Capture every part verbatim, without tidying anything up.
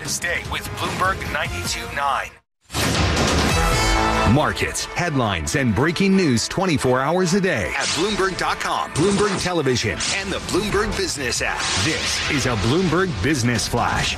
this day with Bloomberg ninety-two point nine. Markets, headlines, and breaking news twenty-four hours a day at Bloomberg dot com, Bloomberg Television, and the Bloomberg Business app. This is a Bloomberg Business Flash.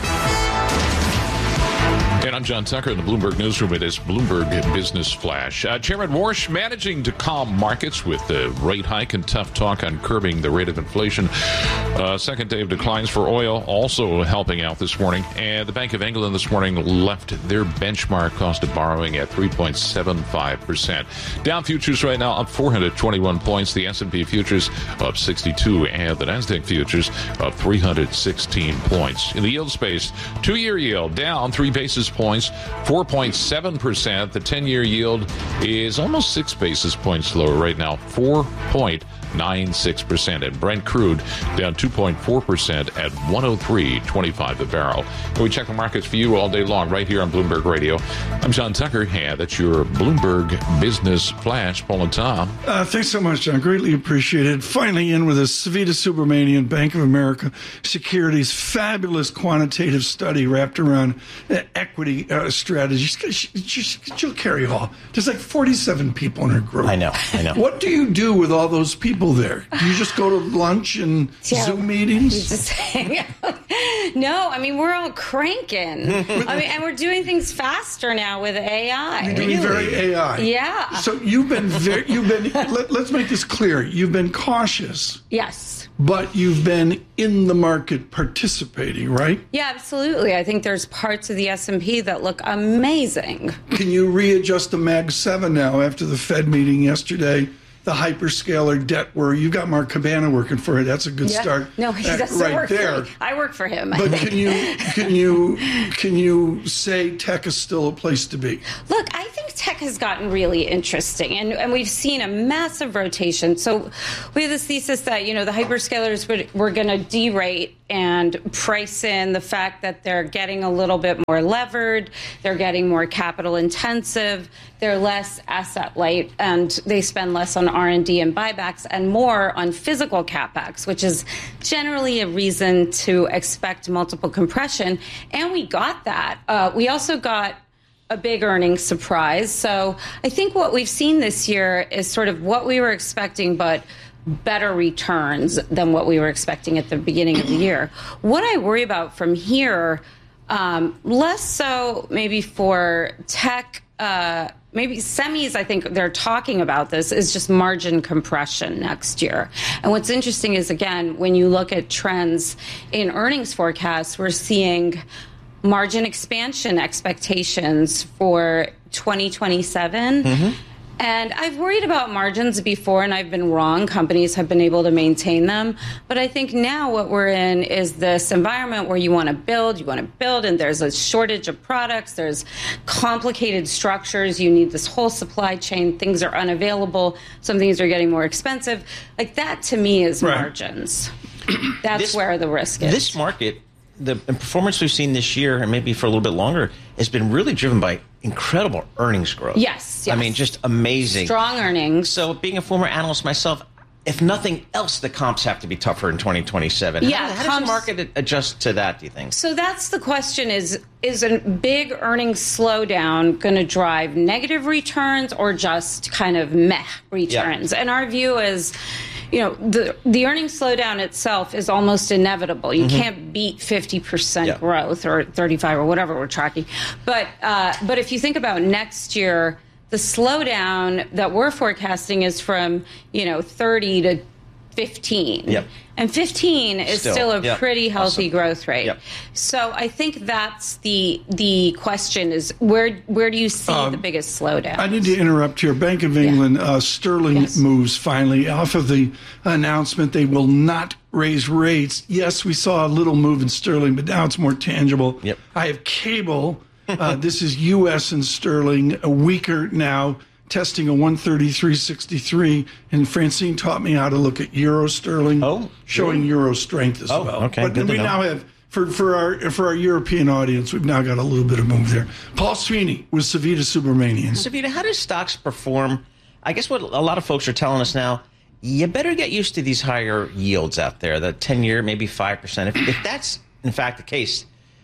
And I'm John Tucker in the Bloomberg Newsroom. It is Bloomberg Business Flash. Uh, Chairman Warsh managing to calm markets with the rate hike and tough talk on curbing the rate of inflation. Uh, second day of declines for oil also helping out this morning. And the Bank of England this morning left their benchmark cost of borrowing at three point seven five percent. Dow futures right now up four hundred twenty-one points. The S and P futures up sixty-two, and the NASDAQ futures up three hundred sixteen points. In the yield space, two-year yield down three basis points, four point seven percent. The ten-year yield is almost six basis points lower right now, four point nine six percent. And Brent crude down two point four percent at one oh three twenty-five a barrel. And we check the markets for you all day long right here on Bloomberg Radio. I'm John Tucker. Yeah, that's your Bloomberg Business Flash. Paul and Tom. Uh, thanks so much, John. Greatly appreciated. Finally in with us, Savita Subramanian, Bank of America Securities, fabulous quantitative study wrapped around uh, equity uh, strategies. Jill Carey Hall. There's like forty-seven people in her group. I know, I know. What do you do with all those people there? Do you just go to lunch and yeah, Zoom meetings? Just hang out. No, I mean, we're all cranking. I mean, and we're doing things faster now with A I. You're doing very A I. Yeah. So you've been very, you've been, let, let's make this clear. You've been cautious. Yes. But you've been in the market participating, right? Yeah, absolutely. I think there's parts of the S and P that look amazing. Can you readjust the Mag seven now after the Fed meeting yesterday? The hyperscaler debt worry. You've got Mark Cabana working for it. That's a good yeah. start. No, he doesn't right work there. for me. I work for him. But can you can you can you say tech is still a place to be? Look, I think tech has gotten really interesting, and, and we've seen a massive rotation. So we have this thesis that, you know, the hyperscalers were, were going to derate and price in the fact that they're getting a little bit more levered, they're getting more capital intensive, they're less asset light, and they spend less on R and D and buybacks and more on physical capex, which is generally a reason to expect multiple compression. And we got that. Uh, we also got a big earnings surprise. So I think what we've seen this year is sort of what we were expecting, but better returns than what we were expecting at the beginning of the year. What I worry about from here, um, less so maybe for tech, uh, maybe semis, I think they're talking about this, is just margin compression next year. And what's interesting is, again, when you look at trends in earnings forecasts, we're seeing margin expansion expectations for twenty twenty-seven. Mm-hmm. And I've worried about margins before, and I've been wrong. Companies have been able to maintain them. But I think now what we're in is this environment where you want to build, you want to build, and there's a shortage of products. There's complicated structures. You need this whole supply chain. Things are unavailable. Some things are getting more expensive. Like that, to me, is right. Margins. That's this, where the risk is. This market, the performance we've seen this year, and maybe for a little bit longer, has been really driven by incredible earnings growth. Yes, yes. I mean, just amazing. Strong earnings. So being a former analyst myself, if nothing else, the comps have to be tougher in twenty twenty-seven. Yeah, how, how comps, does the market adjust to that, do you think? So that's the question, is, is a big earnings slowdown going to drive negative returns or just kind of meh returns? Yeah. And our view is, you know, the the earnings slowdown itself is almost inevitable. You mm-hmm. can't beat fifty percent yeah. growth or thirty-five or whatever we're tracking. But uh, but if you think about next year, the slowdown that we're forecasting is from, you know, thirty to fifteen. Yep. And fifteen is still, still a yep. pretty healthy awesome. growth rate. Yep. So I think that's the the question is, where where do you see um, the biggest slowdown? I need to interrupt here. Bank of England, yeah. uh, sterling yes. moves finally off of the announcement they will not raise rates. Yes, we saw a little move in sterling, but now it's more tangible. Yep. I have cable. Uh, this is U S and sterling, a weaker now, testing a one thirty-three sixty-three, and Francine taught me how to look at euro sterling, oh, showing really? euro strength as oh, well. Okay, but we now have, for, for our for our European audience, we've now got a little bit of move there. Paul Sweeney with Savita Subramanian. Savita, how do stocks perform? I guess what a lot of folks are telling us now, you better get used to these higher yields out there, the ten-year, maybe five percent. If, if that's, in fact, the case,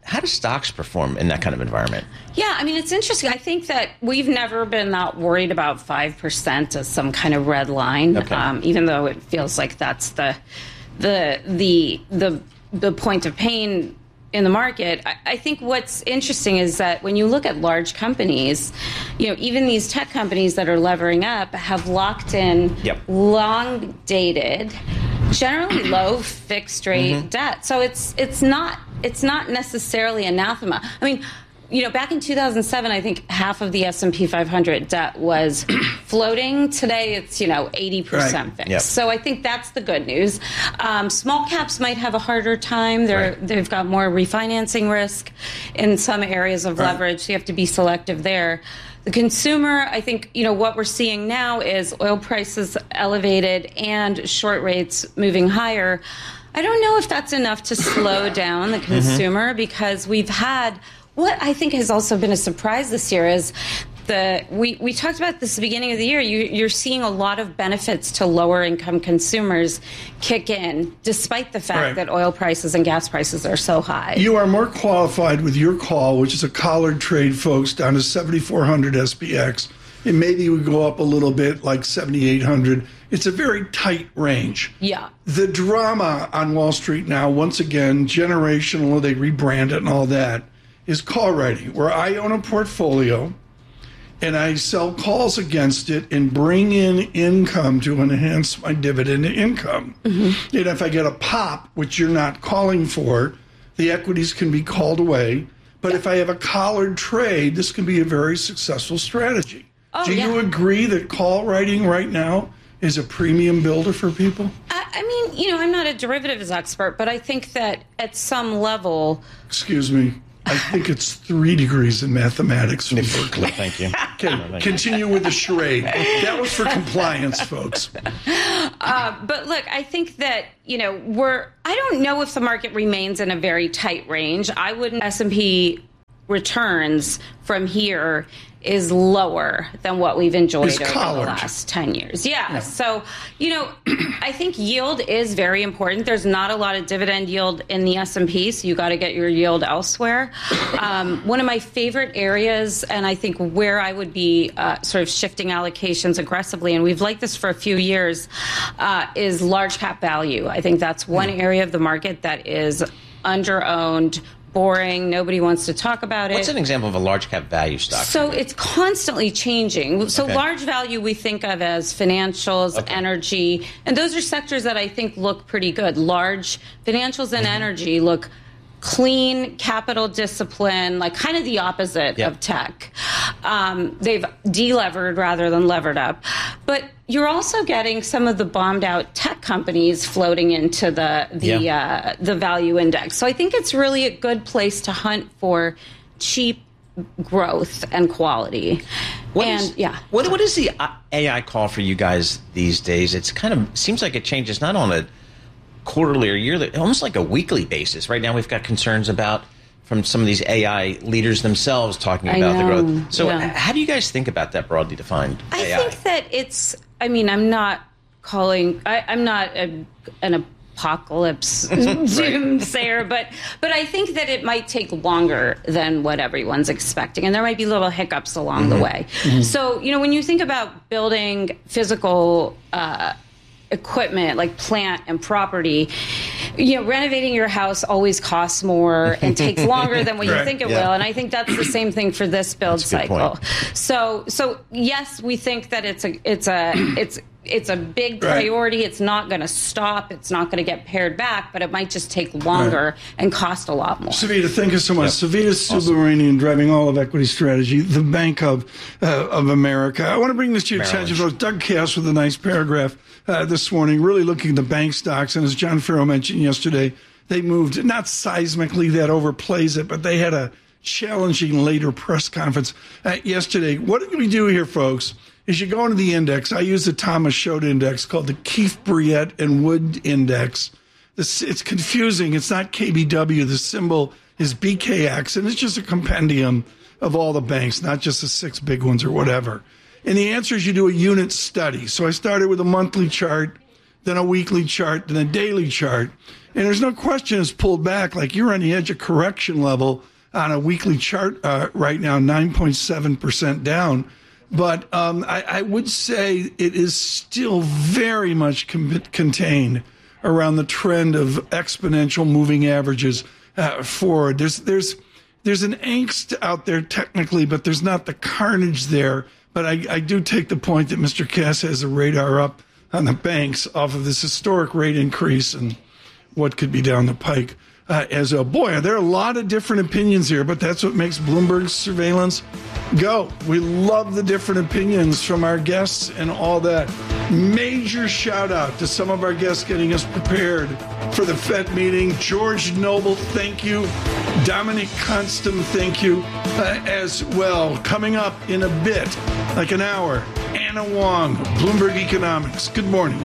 how do stocks perform in that kind of environment? Yeah, I mean, it's interesting. I think that we've never been that worried about five percent as some kind of red line, okay. um, even though it feels like that's the the the the the point of pain in the market. I, I think what's interesting is that when you look at large companies, you know, even these tech companies that are levering up have locked in yep. long dated, generally low fixed rate mm-hmm. debt. So it's it's not it's not necessarily anathema. I mean, you know, back in two thousand seven, I think half of the S and P five hundred debt was floating. Today, it's, you know, eighty percent right. fixed. Yep. So I think that's the good news. Um, small caps might have a harder time. They're, right. They've got more refinancing risk in some areas of right. leverage. So you have to be selective there. The consumer, I think, you know, what we're seeing now is oil prices elevated and short rates moving higher. I don't know if that's enough to slow down the consumer mm-hmm. because we've had... What I think has also been a surprise this year is the we, we talked about this at the beginning of the year. You, you're seeing a lot of benefits to lower income consumers kick in, despite the fact right. that oil prices and gas prices are so high. You are more qualified with your call, which is a collared trade, folks, down to seventy-four hundred S P X. And maybe we go up a little bit, like seventy-eight hundred. It's a very tight range. Yeah. The drama on Wall Street now, once again, generational, they rebrand it and all that, is call writing, where I own a portfolio and I sell calls against it and bring in income to enhance my dividend income. Mm-hmm. And if I get a pop, which you're not calling for, the equities can be called away. But yeah. if I have a collared trade, this can be a very successful strategy. Oh, Do yeah. you agree that call writing right now is a premium builder for people? I, I mean, you know, I'm not a derivatives expert, but I think that at some level... Excuse me. I think it's three degrees in mathematics from Berkeley. Thank you. Okay, continue with the charade. That was for compliance, folks. Uh, but look, I think that, you know, we're, I don't know if the market remains in a very tight range. I wouldn't, S and P returns from here is lower than what we've enjoyed it's over collared. the last ten years. Yeah. yeah. So, you know, I think yield is very important. There's not a lot of dividend yield in the S and P, so you got to get your yield elsewhere. Um, one of my favorite areas, and I think where I would be uh, sort of shifting allocations aggressively, and we've liked this for a few years, uh, is large cap value. I think that's one mm. area of the market that is under-owned, boring. Nobody wants to talk about it. What's an example of a large cap value stock? So it's constantly changing. So okay. large value we think of as financials, okay. energy, and those are sectors that I think look pretty good. Large financials and mm-hmm. energy look clean, capital discipline, like kind of the opposite yep. of tech. Um, they've delevered rather than levered up. But you're also getting some of the bombed out tech companies floating into the the yeah. uh, the value index. So I think it's really a good place to hunt for cheap growth and quality. What and is, yeah, what what is the A I call for you guys these days? It's kind of seems like it changes not on a quarterly or yearly, almost like a weekly basis. Right now we've got concerns about from some of these A I leaders themselves talking about the growth. So yeah. how do you guys think about that broadly defined I A I? think that it's, I mean, I'm not calling, I, I'm not a, an apocalypse doomsayer, but but I think that it might take longer than what everyone's expecting, and there might be little hiccups along mm-hmm. the way. Mm-hmm. So, you know, when you think about building physical uh equipment like plant and property, you know, renovating your house always costs more and takes longer than what right. you think it yeah. will. And I think that's the same thing for this build cycle. So, so yes, we think that it's a, it's a, it's, it's a big priority. Right. It's not going to stop. It's not going to get pared back, but it might just take longer right. and cost a lot more. Savita, thank you so much. Yep. Savita Subramanian, driving all of equity strategy, the Bank of uh, of America. I want to bring this to your Maryland. attention, folks. Doug Cass with a nice paragraph uh, this morning, really looking at the bank stocks. And as John Farrow mentioned yesterday, they moved, not seismically, that overplays it, but they had a challenging later press conference uh, yesterday. What did we do here, folks? Is you go into the index. I use the Thomas Schott index called the Keefe, Bruyette, and Wood index. This, it's confusing. It's not K B W. The symbol is B K X, and it's just a compendium of all the banks, not just the six big ones or whatever. And the answer is you do a unit study. So I started with a monthly chart, than a weekly chart, than a daily chart. And there's no question it's pulled back. Like you're on the edge of correction level on a weekly chart uh, right now, nine point seven percent down. But um, I, I would say it is still very much com- contained around the trend of exponential moving averages uh, forward. There's there's there's an angst out there technically, but there's not the carnage there. But I, I do take the point that Mister Cass has a radar up on the banks off of this historic rate increase and what could be down the pike. Uh, as a boy, there are a lot of different opinions here, but that's what makes Bloomberg surveillance go. We love the different opinions from our guests and all that. Major shout out to some of our guests getting us prepared for the Fed meeting. George Noble, thank you. Dominic Constam, thank you uh, as well. Coming up in a bit, like an hour, Anna Wong, Bloomberg Economics. Good morning.